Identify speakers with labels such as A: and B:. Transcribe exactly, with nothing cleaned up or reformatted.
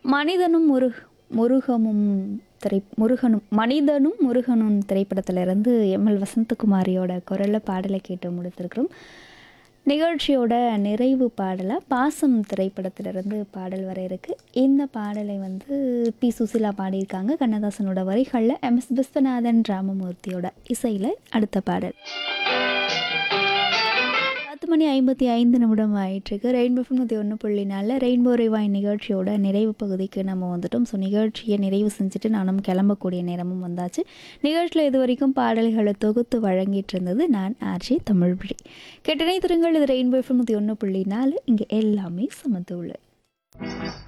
A: மனிதனும் முரு முருகமும் திரை முருகனும் மனிதனும் முருகனும் திரைப்படத்திலிருந்து எம்எல் வசந்தகுமாரியோட குரலில் பாடலை கேட்டு முடித்திருக்கிறோம். நிகழ்ச்சியோட நிறைவு பாடலாக பாசம் திரைப்படத்திலிருந்து பாடல் வர இருக்குது. இந்த பாடலை வந்து பி சுசிலா பாடியிருக்காங்க. கண்ணதாசனோட வரிகளில் எம் எஸ் விஸ்வநாதன் ராமமூர்த்தியோட இசையில் அடுத்த பாடல். பத்து மணி ஐம்பத்தி ஐந்து நிமிடம் ஆயிட்டுருக்கு. ரெயின்போ தொண்ணூற்றி ஒன்று புள்ளி நாலில் ரெயின்போ ரிவாய் நிகழ்ச்சியோட நிறைவு பகுதிக்கு நம்ம வந்துட்டோம். ஸோ நிகழ்ச்சியை நிறைவு செஞ்சுட்டு நானும் கிளம்பக்கூடிய நேரமும் வந்தாச்சு. நிகழ்ச்சியில் இது வரைக்கும் பாடல்களை தொகுத்து வழங்கிட்டு இருந்தது நான் ஆர்ஜி தமிழ்வழி. கேட்டனை திருங்கள். இது ரெயின்போ தொண்ணூற்றி ஒன்று புள்ளி நாலு. இங்கே எல்லாமே சமத்து உள்ளது.